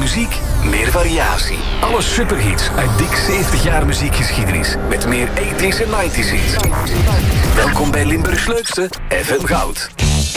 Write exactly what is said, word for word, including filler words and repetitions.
muziek, meer variatie. Alle superhits uit dik zeventig jaar muziekgeschiedenis. Met meer eighties en nineties hits. Welkom bij Limburgs leukste F M Goud.